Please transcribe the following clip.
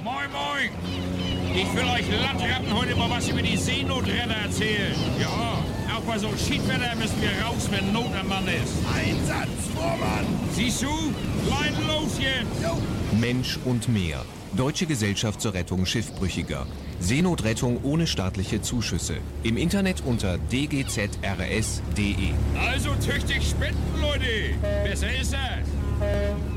Moin, moin. Ich will euch Landratten heute mal was über die Seenotretter erzählen. Ja, auch bei so Schiedwetter müssen wir raus, wenn Not am Mann ist. Einsatz, Vormann! Siehst du? Leiden los jetzt! Jo. Mensch und Meer. Deutsche Gesellschaft zur Rettung Schiffbrüchiger. Seenotrettung ohne staatliche Zuschüsse. Im Internet unter dgzrs.de. Also tüchtig spenden, Leute. Besser ist das.